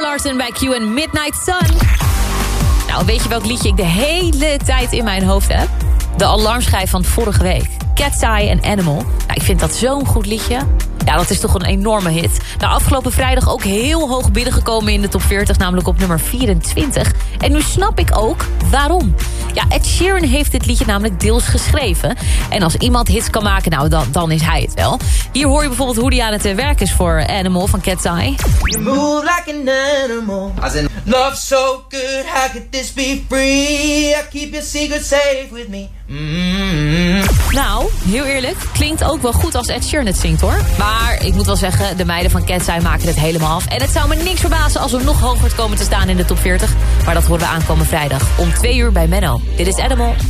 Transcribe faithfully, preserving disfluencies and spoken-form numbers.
Larson bij Q en Midnight Sun. Nou, weet je welk liedje ik de hele tijd in mijn hoofd heb? De alarmschijf van vorige week. Cat's Eye en Animal. Nou, ik vind dat zo'n goed liedje. Ja, dat is toch een enorme hit. Nou, afgelopen vrijdag ook heel hoog binnengekomen in de top veertig, namelijk op nummer vierentwintig. En nu snap ik ook waarom. Ja, Ed Sheeran heeft dit liedje namelijk deels geschreven. En als iemand hits kan maken, nou, dan, dan is hij het wel. Hier hoor je bijvoorbeeld hoe hij aan het werk is voor Animal van Cat's Eye. You move like an animal. As in, love so good, how could this be free? I keep your secret safe with me. Mm-hmm. Nou, heel eerlijk, klinkt ook wel goed als Ed Sheeran het zingt, hoor. Maar ik moet wel zeggen, de meiden van Cat's Eye maken het helemaal af. En het zou me niks verbazen als we nog hoger komen te staan in de top veertig. Maar dat horen we aankomen vrijdag om twee uur bij Menno. Dit is Animal.